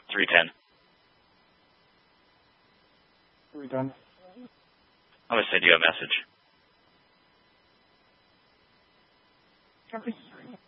310. 310. I'm going to send you a message. Copy.